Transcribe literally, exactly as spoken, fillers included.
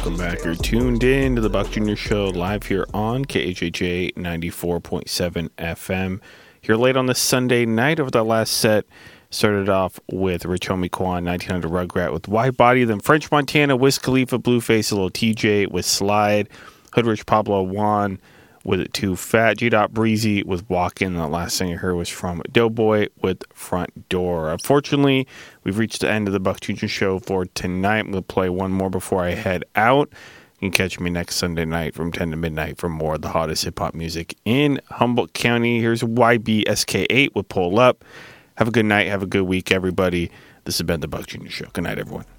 welcome back. You're tuned in to the Buck Junior Show live here on K H H A ninety-four point seven F M. Here late on this Sunday night. Over the last set, started off with Rich Homie Quan, nineteen hundred Rugrat with White Body, then French Montana, Wiz Khalifa, Blueface, a little T J with Slide, Hoodrich Pablo Juan with It Too Fat, G-Dot Breezy with Walkin'. The last thing I heard was from Doughboy with Front Door. Unfortunately, we've reached the end of the Buck Junior Show for tonight. I'm going to play one more before I head out. You can catch me next Sunday night from ten to midnight for more of the hottest hip-hop music in Humboldt County. Here's Y B S K eight with Pull Up. Have a good night. Have a good week, everybody. This has been the Buck Junior Show. Good night, everyone.